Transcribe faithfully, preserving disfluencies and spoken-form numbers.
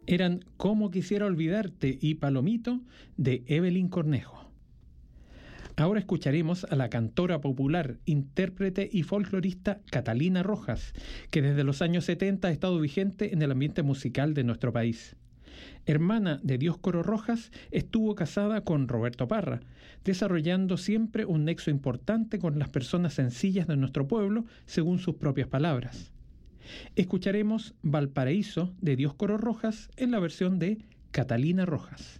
eran Cómo quisiera olvidarte y Palomito de Evelyn Cornejo. Ahora escucharemos a la cantora popular, intérprete y folclorista Catalina Rojas, que desde los años setenta ha estado vigente en el ambiente musical de nuestro país. Hermana de Dioscoro Rojas, estuvo casada con Roberto Parra, desarrollando siempre un nexo importante con las personas sencillas de nuestro pueblo, según sus propias palabras. Escucharemos Valparaíso de Dioscoro Rojas en la versión de Catalina Rojas.